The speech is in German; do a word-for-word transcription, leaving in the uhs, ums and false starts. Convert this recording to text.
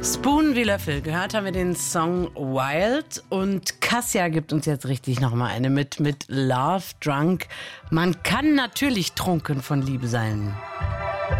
Spoon wie Löffel. Gehört haben wir den Song Wild und Kassia gibt uns jetzt richtig nochmal eine mit, mit Love Drunk. Man kann natürlich trunken von Liebe sein.